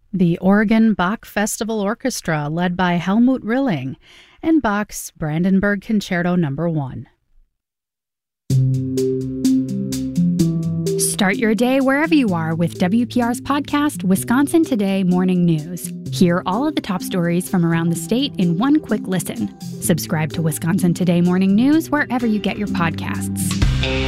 the Oregon Bach Festival Orchestra led by Helmut Rilling, and Bach's Brandenburg Concerto No. 1. Start your day wherever you are with WPR's podcast, Wisconsin Today Morning News. Hear all of the top stories from around the state in one quick listen. Subscribe to Wisconsin Today Morning News wherever you get your podcasts.